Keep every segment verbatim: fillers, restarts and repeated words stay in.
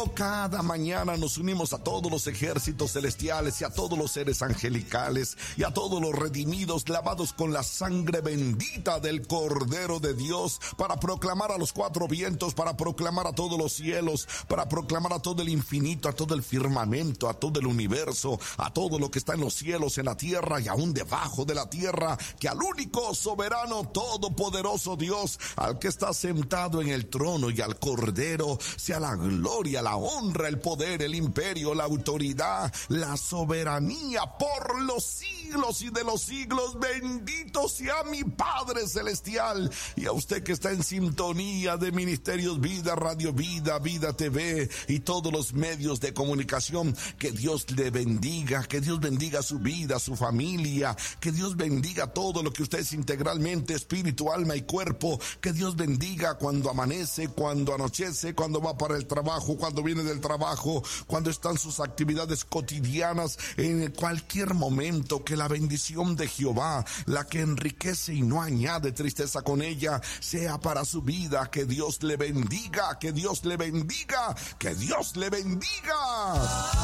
como cada mañana nos unimos a todos los ejércitos celestiales y a todos los seres angelicales y a todos los redimidos lavados con la sangre bendita del Cordero de Dios para proclamar a los cuatro vientos, para proclamar a todos los cielos, para proclamar a todo el infinito, a todo el firmamento, a todo el universo, a todo lo que está en los cielos, en la tierra y aún debajo de la tierra, que al único soberano, todopoderoso Dios, al que está sentado en el trono y al Cordero, sea la gloria, la honra, el poder, el imperio, la autoridad, la soberanía por los siglos y de los siglos. Bendito sea mi Padre Celestial. Y a usted que está en sintonía de Ministerios Vida, Radio Vida, Vida T V y todos los medios de comunicación, que Dios le bendiga, que Dios bendiga su vida, su familia, que Dios bendiga todo lo que usted es integralmente, espíritu, alma y cuerpo, que Dios bendiga cuando amanece, cuando anochece, cuando va para el trabajo, cuando viene del trabajo, cuando están sus actividades cotidianas, en cualquier momento, que la bendición de Jehová, la que enriquece y no añade tristeza con ella, sea para su vida. Que Dios le bendiga, que Dios le bendiga, que Dios le bendiga.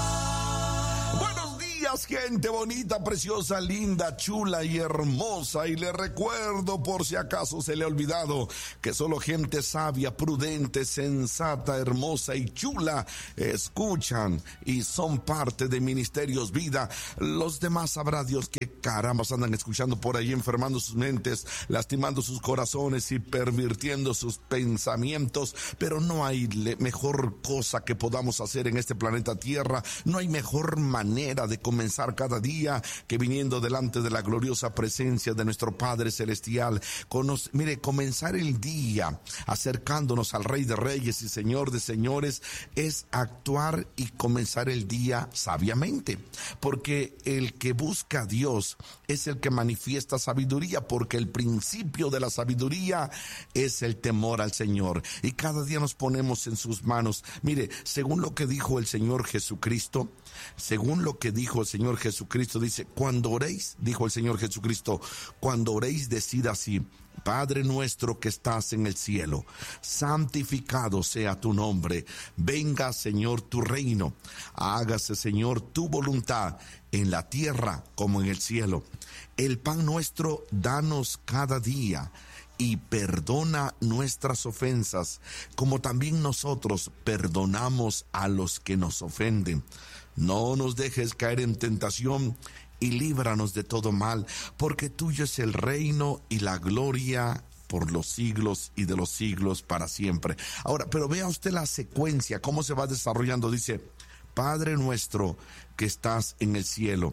Buenos días, gente bonita, preciosa, linda, chula y hermosa. Y le recuerdo, por si acaso se le ha olvidado, que solo gente sabia, prudente, sensata, hermosa y chula escuchan y son parte de Ministerios Vida. Los demás sabrá Dios que carambas andan escuchando por ahí, enfermando sus mentes, lastimando sus corazones y pervirtiendo sus pensamientos. Pero no hay mejor cosa que podamos hacer en este planeta Tierra. No hay mejor manera de comenzar cada día que viniendo delante de la gloriosa presencia de nuestro Padre Celestial. Conoce, mire, comenzar el día acercándonos al Rey de Reyes y Señor de Señores es actuar y comenzar el día sabiamente, porque el que busca a Dios es el que manifiesta sabiduría, porque el principio de la sabiduría es el temor al Señor, y cada día nos ponemos en sus manos. Mire, según lo que dijo el Señor Jesucristo, según lo que dijo el Señor Jesucristo, dice, cuando oréis, dijo el Señor Jesucristo, cuando oréis, decid así: Padre nuestro que estás en el cielo, santificado sea tu nombre, venga, Señor, tu reino, hágase, Señor, tu voluntad en la tierra como en el cielo. El pan nuestro danos cada día, y perdona nuestras ofensas, como también nosotros perdonamos a los que nos ofenden. No nos dejes caer en tentación, y líbranos de todo mal, porque tuyo es el reino y la gloria por los siglos y de los siglos para siempre. Ahora, pero vea usted la secuencia, cómo se va desarrollando. Dice, Padre nuestro que estás en el cielo,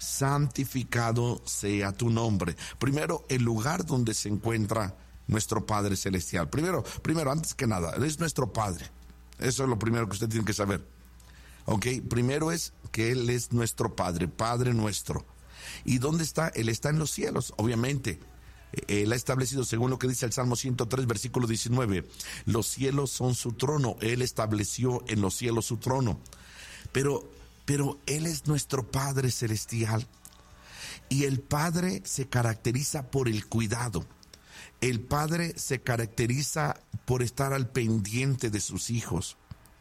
santificado sea tu nombre. Primero, el lugar donde se encuentra nuestro Padre Celestial. Primero, primero, antes que nada, Él es nuestro Padre. Eso es lo primero que usted tiene que saber. Ok, primero es que Él es nuestro Padre, Padre nuestro. ¿Y dónde está? Él está en los cielos, obviamente. Él ha establecido, según lo que dice el Salmo ciento tres, versículo diecinueve, los cielos son su trono. Él estableció en los cielos su trono. Pero, pero Él es nuestro Padre Celestial. Y el Padre se caracteriza por el cuidado. El Padre se caracteriza por estar al pendiente de sus hijos.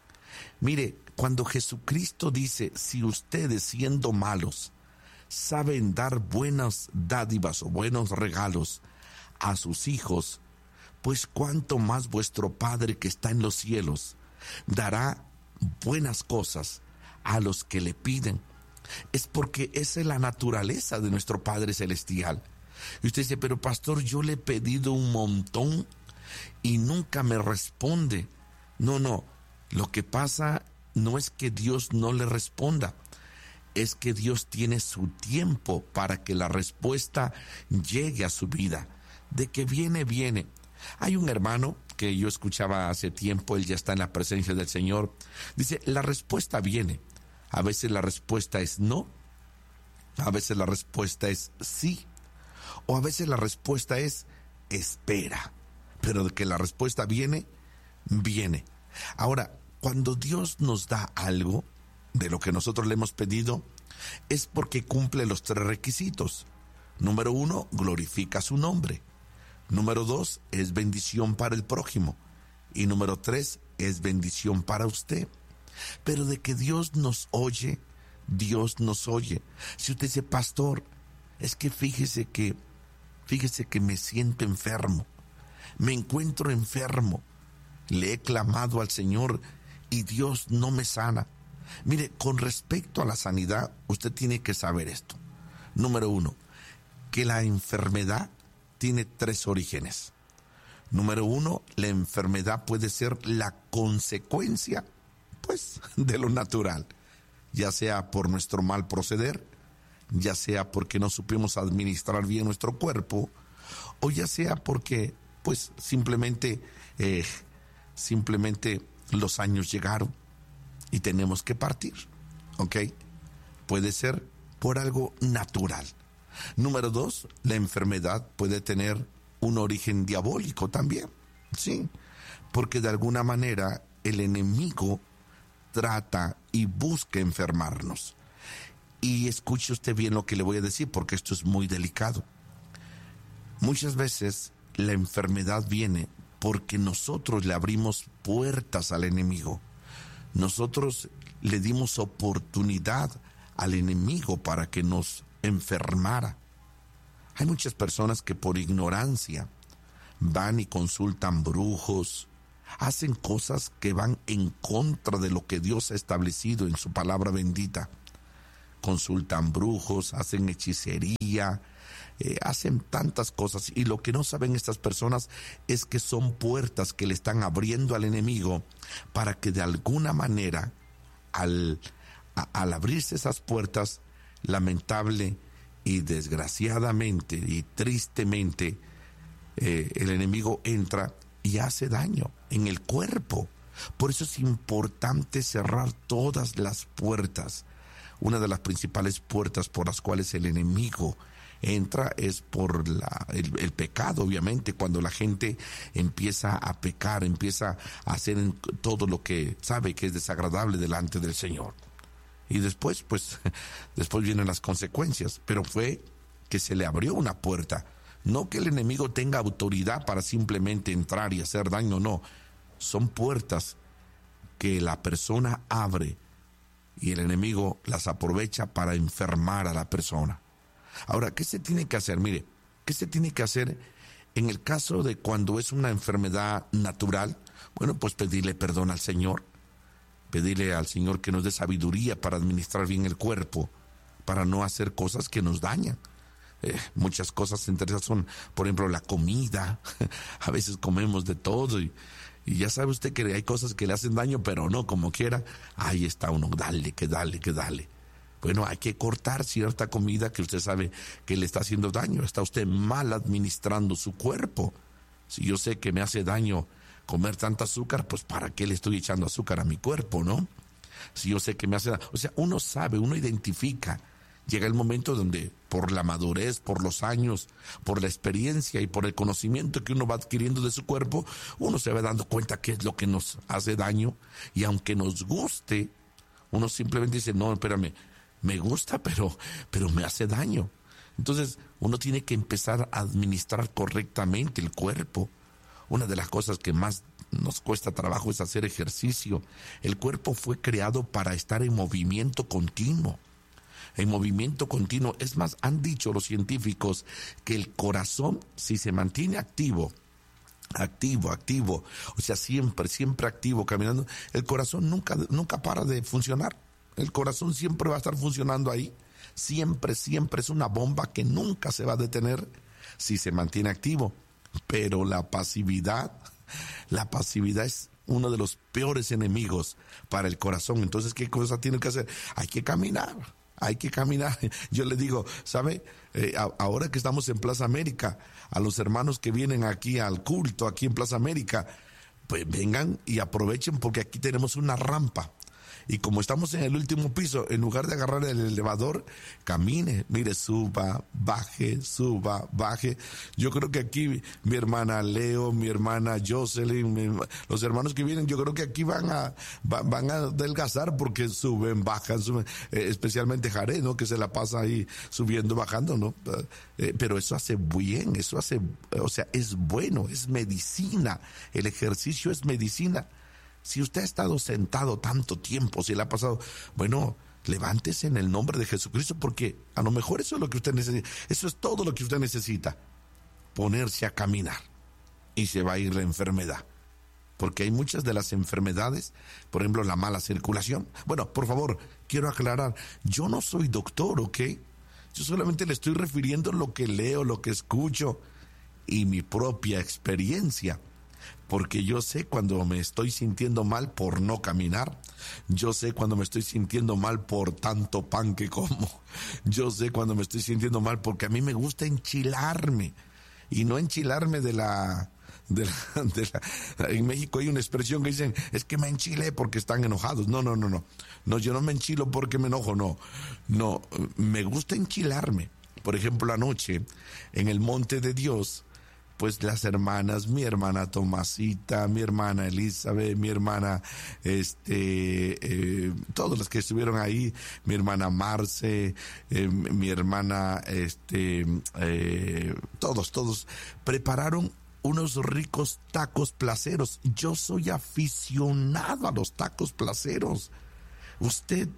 Mire, cuando Jesucristo dice, si ustedes siendo malos saben dar buenas dádivas o buenos regalos a sus hijos, pues cuánto más vuestro Padre que está en los cielos dará buenas cosas a los que le piden. Es porque esa es la naturaleza de nuestro Padre Celestial. Y usted dice, pero pastor, yo le he pedido un montón y nunca me responde. No, no, lo que pasa no es que Dios no le responda, es que Dios tiene su tiempo para que la respuesta llegue a su vida. De que viene, viene. Hay un hermano que yo escuchaba hace tiempo, él ya está en la presencia del Señor. Dice, la respuesta viene. A veces la respuesta es no, a veces la respuesta es sí, o a veces la respuesta es espera. Pero de que la respuesta viene, viene. Ahora, cuando Dios nos da algo de lo que nosotros le hemos pedido, es porque cumple los tres requisitos. Número uno, glorifica su nombre. Número dos, es bendición para el prójimo. Y número tres, es bendición para usted. Pero de que Dios nos oye, Dios nos oye. Si usted dice, pastor, es que fíjese que, fíjese que me siento enfermo, me encuentro enfermo, le he clamado al Señor y Dios no me sana. Mire, con respecto a la sanidad, usted tiene que saber esto. Número uno, que la enfermedad tiene tres orígenes. Número uno, la enfermedad puede ser la consecuencia, pues, de lo natural, ya sea por nuestro mal proceder, ya sea porque no supimos administrar bien nuestro cuerpo, o ya sea porque, pues, simplemente, eh, simplemente los años llegaron y tenemos que partir, ¿ok? Puede ser por algo natural. Número dos, la enfermedad puede tener un origen diabólico también, sí, porque de alguna manera el enemigo trata y busca enfermarnos. Y escuche usted bien lo que le voy a decir, porque esto es muy delicado. Muchas veces la enfermedad viene porque nosotros le abrimos puertas al enemigo. Nosotros le dimos oportunidad al enemigo para que nos enfermara. Hay muchas personas que por ignorancia van y consultan brujos, hacen cosas que van en contra de lo que Dios ha establecido en su palabra bendita. Consultan brujos, hacen hechicería, eh, hacen tantas cosas, y lo que no saben estas personas es que son puertas que le están abriendo al enemigo para que de alguna manera, al, a, al abrirse esas puertas, lamentable y desgraciadamente y tristemente, eh, el enemigo entra y hace daño en el cuerpo. Por eso es importante cerrar todas las puertas. Una de las principales puertas por las cuales el enemigo entra es por la, el, el pecado, obviamente. Cuando la gente empieza a pecar, empieza a hacer todo lo que sabe que es desagradable delante del Señor. Y después, pues, después vienen las consecuencias. Pero fue que se le abrió una puerta. No que el enemigo tenga autoridad para simplemente entrar y hacer daño, no. Son puertas que la persona abre y el enemigo las aprovecha para enfermar a la persona. Ahora, ¿qué se tiene que hacer? Mire, ¿qué se tiene que hacer en el caso de cuando es una enfermedad natural? Bueno, pues pedirle perdón al Señor, pedirle al Señor que nos dé sabiduría para administrar bien el cuerpo, para no hacer cosas que nos dañan. Eh, muchas cosas entre esas son, por ejemplo, la comida. A veces comemos de todo y Y ya sabe usted que hay cosas que le hacen daño, pero no, como quiera, ahí está uno, dale, que dale, que dale. Bueno, hay que cortar cierta comida que usted sabe que le está haciendo daño. Está usted mal administrando su cuerpo. Si yo sé que me hace daño comer tanta azúcar, pues ¿para qué le estoy echando azúcar a mi cuerpo, no? Si yo sé que me hace daño, o sea, uno sabe, uno identifica. Llega el momento donde por la madurez, por los años, por la experiencia y por el conocimiento que uno va adquiriendo de su cuerpo, uno se va dando cuenta qué es lo que nos hace daño, y aunque nos guste, uno simplemente dice, no, espérame, me gusta, pero, pero me hace daño. Entonces, uno tiene que empezar a administrar correctamente el cuerpo. Una de las cosas que más nos cuesta trabajo es hacer ejercicio. El cuerpo fue creado para estar en movimiento continuo. En movimiento continuo. Es más, han dicho los científicos que el corazón, si se mantiene activo, activo, activo, o sea, siempre, siempre activo, caminando, el corazón nunca, nunca para de funcionar. El corazón siempre va a estar funcionando ahí. Siempre, siempre es una bomba que nunca se va a detener si se mantiene activo. Pero la pasividad, la pasividad es uno de los peores enemigos para el corazón. Entonces, ¿qué cosa tiene que hacer? Hay que caminar. Hay que caminar. Yo le digo, ¿sabe? Eh, a, ahora que estamos en Plaza América, a los hermanos que vienen aquí al culto, aquí en Plaza América, pues vengan y aprovechen, porque aquí tenemos una rampa. Y como estamos en el último piso, en lugar de agarrar el elevador, camine, mire, suba, baje, suba, baje. Yo creo que aquí mi hermana Leo, mi hermana Jocelyn, mi, los hermanos que vienen, yo creo que aquí van a va, van a adelgazar porque suben, bajan, suben, eh, especialmente Jared, ¿no? Que se la pasa ahí subiendo, bajando, ¿no? Eh, pero eso hace bien, eso hace, o sea, es bueno, es medicina. El ejercicio es medicina. Si usted ha estado sentado tanto tiempo, si le ha pasado, bueno, levántese en el nombre de Jesucristo, porque a lo mejor eso es lo que usted necesita. Eso es todo lo que usted necesita. Ponerse a caminar y se va a ir la enfermedad. Porque hay muchas de las enfermedades, por ejemplo, la mala circulación. Bueno, por favor, quiero aclarar, yo no soy doctor, ¿ok? Yo solamente le estoy refiriendo lo que leo, lo que escucho y mi propia experiencia. Porque yo sé cuando me estoy sintiendo mal por no caminar. Yo sé cuando me estoy sintiendo mal por tanto pan que como. Yo sé cuando me estoy sintiendo mal porque a mí me gusta enchilarme. Y no enchilarme de la... De la, de la, en México hay una expresión que dicen, es que me enchilé porque están enojados. No, no, no, no. No, yo no me enchilo porque me enojo, no. No, me gusta enchilarme. Por ejemplo, anoche, en el Monte de Dios, pues las hermanas, mi hermana Tomasita, mi hermana Elizabeth, mi hermana, este, eh, todos los que estuvieron ahí, mi hermana Marce, eh, mi hermana, este, eh, todos, todos prepararon unos ricos tacos placeros. Yo soy aficionado a los tacos placeros. Usted,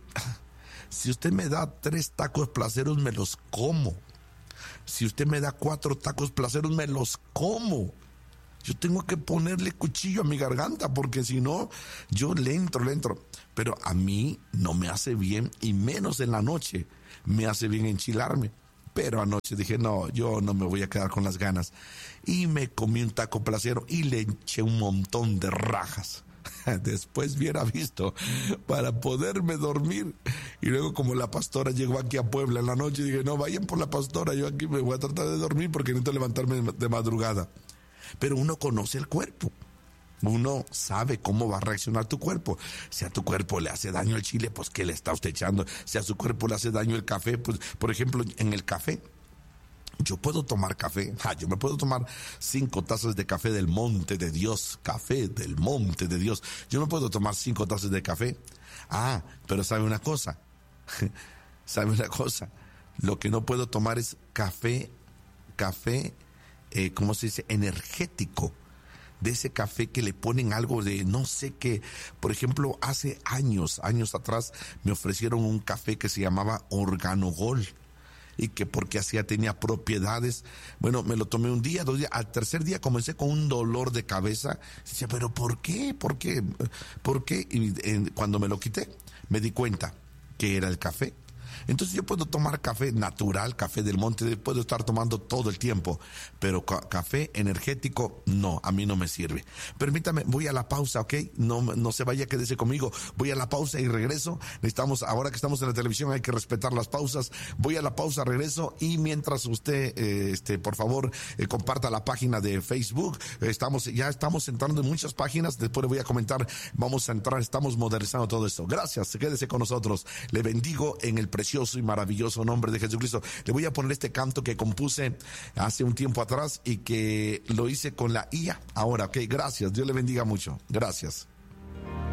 si usted me da tres tacos placeros, me los como. Si usted me da cuatro tacos placeros, me los como. Yo tengo que ponerle cuchillo a mi garganta, porque si no, yo le entro, le entro. Pero a mí no me hace bien, y menos en la noche, me hace bien enchilarme. Pero anoche dije, no, yo no me voy a quedar con las ganas. Y me comí un taco placero y le eché un montón de rajas. Después hubiera visto para poderme dormir. Y luego, como la pastora llegó aquí a Puebla en la noche, dije, no, vayan por la pastora, yo aquí me voy a tratar de dormir porque necesito levantarme de madrugada. Pero uno conoce el cuerpo. Uno sabe cómo va a reaccionar tu cuerpo. Si a tu cuerpo le hace daño el chile, pues ¿qué le está usted echando? Si a su cuerpo le hace daño el café, pues, por ejemplo, en el café, yo puedo tomar café. Ah, yo me puedo tomar cinco tazas de café del Monte de Dios. Café del Monte de Dios. Yo me puedo tomar cinco tazas de café. Ah, pero ¿sabe una cosa? ¿Sabe una cosa? Lo que no puedo tomar es café, café, eh, ¿cómo se dice? Energético. De ese café que le ponen algo de no sé qué. Por ejemplo, hace años, años atrás, me ofrecieron un café que se llamaba Organogol, y que porque hacía, tenía propiedades. Bueno, me lo tomé un día, dos días, al tercer día comencé con un dolor de cabeza. Decía, pero ¿por qué? ¿Por qué? ¿Por qué? Y eh, cuando me lo quité, me di cuenta que era el café. Entonces yo puedo tomar café natural, café del monte, puedo estar tomando todo el tiempo, pero ca- café energético, no, a mí no me sirve. Permítame, voy a la pausa, ¿ok? No, no se vaya, quédese conmigo. Voy a la pausa y regreso. Necesitamos, ahora que estamos en la televisión, hay que respetar las pausas. Voy a la pausa, regreso, y mientras usted, eh, este, por favor, eh, comparta la página de Facebook. Estamos, ya estamos entrando en muchas páginas, después le voy a comentar, vamos a entrar, estamos modernizando todo esto. Gracias, quédese con nosotros. Le bendigo en el precioso y maravilloso nombre de Jesucristo. Le voy a poner este canto que compuse hace un tiempo atrás y que lo hice con la I A ahora, ok, gracias, Dios le bendiga mucho, gracias.